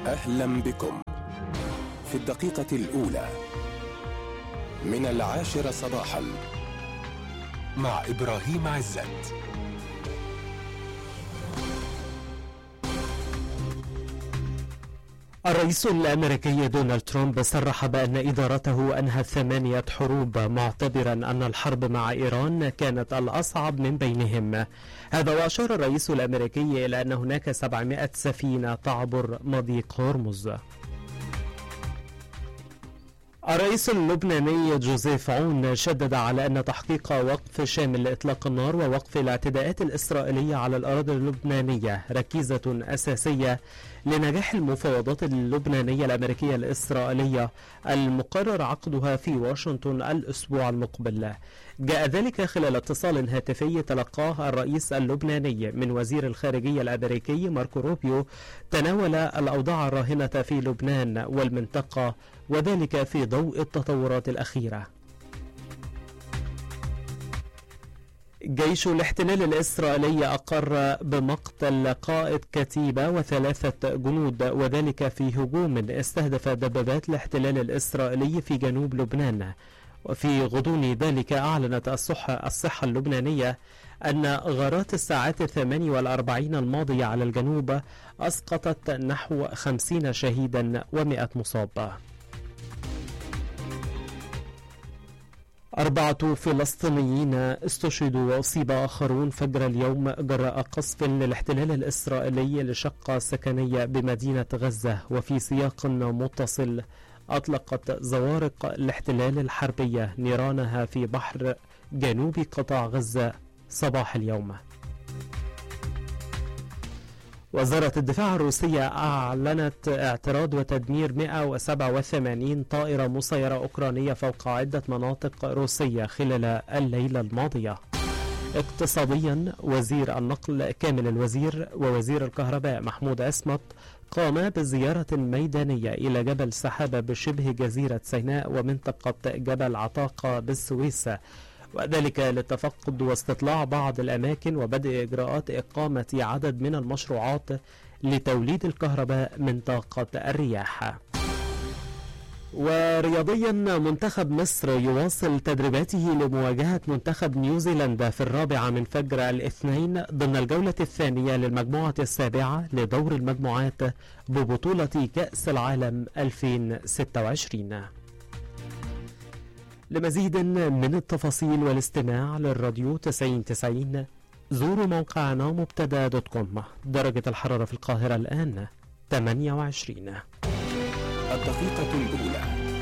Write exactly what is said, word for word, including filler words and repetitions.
أهلا بكم في الدقيقة الأولى من العاشرة صباحا مع إبراهيم عزت. الرئيس الأمريكي دونالد ترامب صرح بأن إدارته أنهت ثمانية حروب، معتبرا أن الحرب مع إيران كانت الأصعب من بينهم. هذا وأشار الرئيس الأمريكي إلى أن هناك سبعمائة سفينة تعبر مضيق هرمز. الرئيس اللبناني جوزيف عون شدد على أن تحقيق وقف شامل لإطلاق النار ووقف الاعتداءات الإسرائيلية على الأراضي اللبنانية ركيزة أساسية لنجاح المفاوضات اللبنانية الأمريكية الإسرائيلية المقرر عقدها في واشنطن الأسبوع المقبل. جاء ذلك خلال اتصال هاتفي تلقاه الرئيس اللبناني من وزير الخارجية الأمريكي ماركو روبيو تناول الأوضاع الراهنة في لبنان والمنطقة، وذلك في ضوء التطورات الأخيرة. جيش الاحتلال الإسرائيلي أقر بمقتل قائد كتيبة وثلاثة جنود، وذلك في هجوم استهدف دبابات الاحتلال الإسرائيلي في جنوب لبنان. وفي غضون ذلك أعلنت الصحة, الصحة اللبنانية أن غارات الساعات الثمان والأربعين الماضية على الجنوب أسقطت نحو خمسين شهيدا ومئة مصاب. أربعة فلسطينيين استشهدوا وأصيب آخرون فجر اليوم جراء قصف للاحتلال الإسرائيلي لشقة سكنية بمدينة غزة. وفي سياق متصل أطلقت زوارق الاحتلال الحربية نيرانها في بحر جنوب قطاع غزة صباح اليوم. وزارة الدفاع الروسية أعلنت اعتراض وتدمير مئة وسبعة وثمانين طائرة مسيرة أوكرانية فوق عدة مناطق روسية خلال الليلة الماضية. اقتصاديا، وزير النقل كامل الوزير ووزير الكهرباء محمود أسمت قاما بزيارة ميدانية إلى جبل سحابة بشبه جزيرة سيناء ومنطقة جبل عطاقة بالسويس، وذلك للتفقد واستطلاع بعض الأماكن وبدء إجراءات إقامة عدد من المشروعات لتوليد الكهرباء من طاقة الرياح. ورياضيا، منتخب مصر يواصل تدريباته لمواجهة منتخب نيوزيلندا في الرابعة من فجر الاثنين ضمن الجولة الثانية للمجموعة السابعة لدور المجموعات ببطولة كأس العالم ألفين وستة وعشرين. لمزيد من التفاصيل والاستماع للراديو تسعين تسعين زوروا موقعنا مبتدا دوت كوم. درجة الحرارة في القاهرة الآن ثمانية وعشرين. الدقيقة الأولى